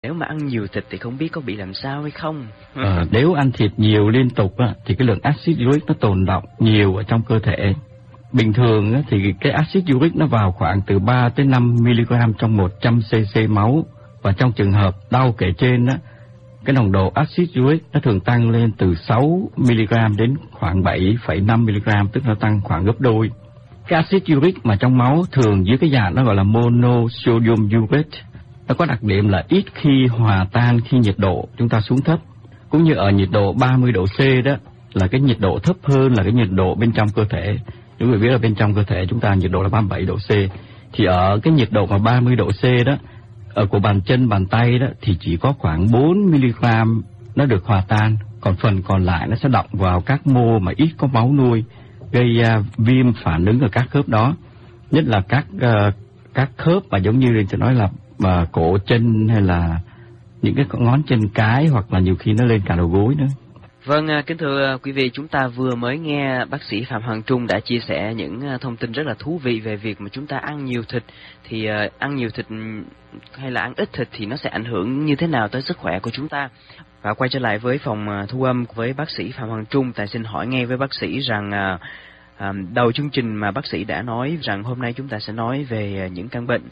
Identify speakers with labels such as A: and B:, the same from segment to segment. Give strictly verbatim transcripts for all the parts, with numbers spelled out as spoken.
A: Nếu mà ăn nhiều thịt thì không biết có bị làm sao hay không?
B: Ờ, nếu ăn thịt nhiều liên tục á, thì cái lượng axit uric nó tồn đọng nhiều ở trong cơ thể. Bình thường á, thì cái axit uric nó vào khoảng từ ba tới năm mi-li-gam trong một trăm xê-xê máu. Và trong trường hợp đau kể trên á, cái nồng độ axit uric nó thường tăng lên từ sáu mi-li-gam đến khoảng bảy phẩy năm mi-li-gam, tức là tăng khoảng gấp đôi. Cái axit uric mà trong máu thường dưới cái dạng nó gọi là monosodium urate. Nó có đặc điểm là ít khi hòa tan khi nhiệt độ chúng ta xuống thấp. Cũng như ở nhiệt độ ba mươi độ C đó, là cái nhiệt độ thấp hơn là cái nhiệt độ bên trong cơ thể. Chúng ta biết là bên trong cơ thể chúng ta nhiệt độ là ba mươi bảy độ C. Thì ở cái nhiệt độ mà ba mươi độ C đó, ở của bàn chân, bàn tay đó, thì chỉ có khoảng bốn mi-li-gam nó được hòa tan. Còn phần còn lại nó sẽ đọng vào các mô mà ít có máu nuôi, gây uh, viêm phản ứng ở các khớp đó. Nhất là các uh, các khớp mà giống như tôi nói là mà cổ chân hay là những cái ngón chân cái, hoặc là nhiều khi nó lên cả đầu gối nữa.
A: Vâng, kính thưa quý vị, chúng ta vừa mới nghe bác sĩ Phạm Hoàng Trung đã chia sẻ những thông tin rất là thú vị về việc mà chúng ta ăn nhiều thịt thì uh, ăn nhiều thịt hay là ăn ít thịt thì nó sẽ ảnh hưởng như thế nào tới sức khỏe của chúng ta. Và quay trở lại với phòng thu âm với bác sĩ Phạm Hoàng Trung, Tài xin hỏi ngay với bác sĩ rằng uh, À, đầu chương trình mà bác sĩ đã nói rằng hôm nay chúng ta sẽ nói về những căn bệnh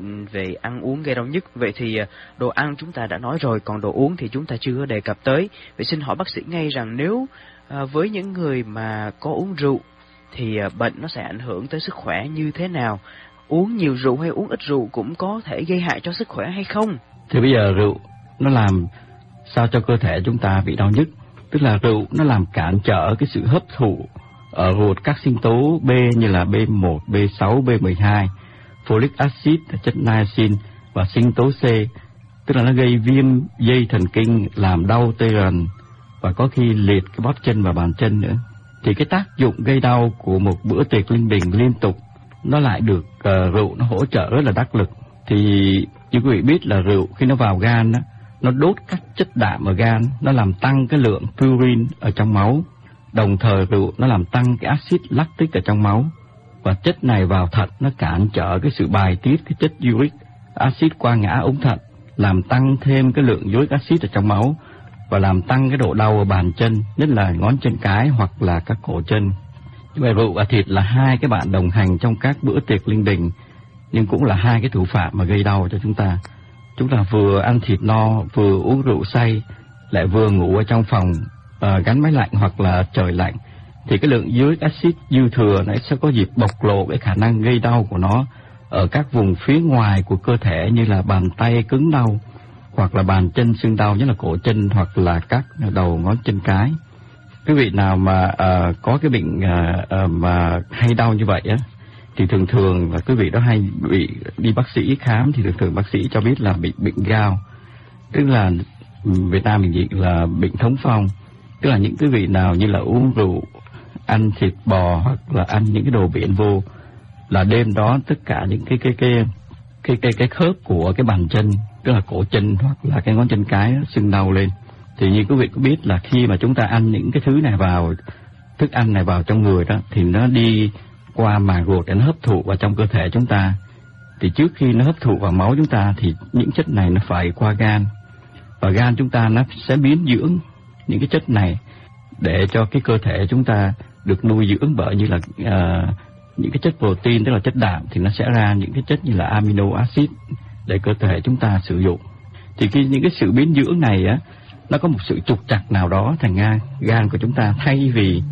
A: về ăn uống gây đau nhức. Vậy thì đồ ăn chúng ta đã nói rồi, còn đồ uống thì chúng ta chưa đề cập tới. Vậy xin hỏi bác sĩ ngay rằng nếu à, với những người mà có uống rượu thì à, bệnh nó sẽ ảnh hưởng tới sức khỏe như thế nào? Uống nhiều rượu hay uống ít rượu cũng có thể gây hại cho sức khỏe hay không?
B: Thì bây giờ rượu nó làm sao cho cơ thể chúng ta bị đau nhức? Tức là rượu nó làm cản trở cái sự hấp thụ ở ruột các sinh tố B như là B một, B sáu, B mười hai, folic acid, chất niacin và sinh tố C. Tức là nó gây viêm dây thần kinh, làm đau tê rần và có khi liệt cái bóp chân và bàn chân nữa. Thì cái tác dụng gây đau của một bữa tiệc linh đình liên tục nó lại được uh, rượu nó hỗ trợ rất là đắc lực. Thì như quý vị biết là rượu khi nó vào gan đó, nó đốt các chất đạm ở gan, nó làm tăng cái lượng purine ở trong máu. Đồng thời rượu nó làm tăng cái axit lactic ở trong máu, và chất này vào thận nó cản trở cái sự bài tiết cái chất uric acid qua ngã ống thận, làm tăng thêm cái lượng uric acid ở trong máu và làm tăng cái độ đau ở bàn chân, nhất là ngón chân cái hoặc là các cổ chân. Như vậy rượu và thịt là hai cái bạn đồng hành trong các bữa tiệc linh đình, nhưng cũng là hai cái thủ phạm mà gây đau cho chúng ta. Chúng ta vừa ăn thịt no, vừa uống rượu say, lại vừa ngủ ở trong phòng Uh, gắn máy lạnh hoặc là trời lạnh, thì cái lượng uric acid dư thừa nó sẽ có dịp bộc lộ cái khả năng gây đau của nó ở các vùng phía ngoài của cơ thể, như là bàn tay cứng đau hoặc là bàn chân sưng đau, nhất là cổ chân hoặc là các đầu ngón chân cái. Quý vị nào mà uh, có cái bệnh uh, uh, mà hay đau như vậy á, thì thường thường là quý vị đó hay bị đi bác sĩ khám, thì thường thường bác sĩ cho biết là bị bệnh gout, tức là Việt Nam mình dịch là bệnh thống phong. Tức là những quý vị nào như là uống rượu, ăn thịt bò hoặc là ăn những cái đồ biển vô, là đêm đó tất cả những cái cái cái cái cái cái khớp của cái bàn chân, tức là cổ chân hoặc là cái ngón chân cái sưng đau lên. Thì như quý vị có biết là khi mà chúng ta ăn những cái thứ này vào, thức ăn này vào trong người đó, thì nó đi qua màng ruột để nó hấp thụ vào trong cơ thể chúng ta. Thì trước khi nó hấp thụ vào máu chúng ta thì những chất này nó phải qua gan, và gan chúng ta nó sẽ biến dưỡng những cái chất này để cho cái cơ thể chúng ta được nuôi dưỡng bởi như là uh, những cái chất protein, tức là chất đạm, thì nó sẽ ra những cái chất như là amino acid để cơ thể chúng ta sử dụng. Thì khi những cái sự biến dưỡng này á, nó có một sự trục trặc nào đó, thành ra gan của chúng ta thay vì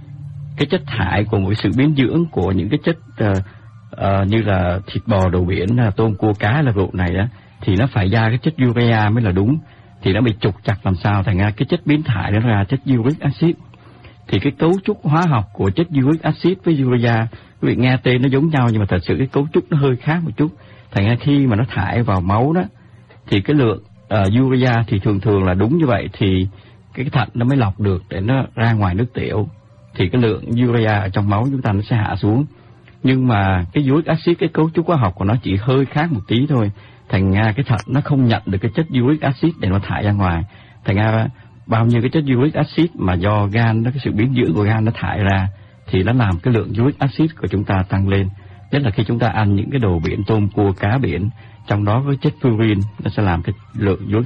B: cái chất thải của một sự biến dưỡng của những cái chất uh, uh, như là thịt bò, đồ biển, tôm, cua, cá, là rượu này á, thì nó phải ra cái chất urea mới là đúng. Thì nó bị trục trặc làm sao, thành ra cái chất biến thải nó ra chất uric acid. Thì cái cấu trúc hóa học của chất uric acid với urea, quý vị nghe tên nó giống nhau nhưng mà thật sự cái cấu trúc nó hơi khác một chút. Thành ra khi mà nó thải vào máu đó, thì cái lượng uh, urea thì thường thường là đúng như vậy, thì cái thận nó mới lọc được để nó ra ngoài nước tiểu, thì cái lượng urea ở trong máu chúng ta nó sẽ hạ xuống. Nhưng mà cái uric acid, cái cấu trúc hóa học của nó chỉ hơi khác một tí thôi, thành ra cái thận nó không nhận được cái chất uric acid để nó thải ra ngoài. Thành ra bao nhiêu cái chất uric acid mà do gan, đó, cái sự biến dưỡng của gan nó thải ra, thì nó làm cái lượng uric acid của chúng ta tăng lên. nhất là khi chúng ta ăn những cái đồ biển, tôm cua cá biển, trong đó có chất furin, nó sẽ làm cái lượng dối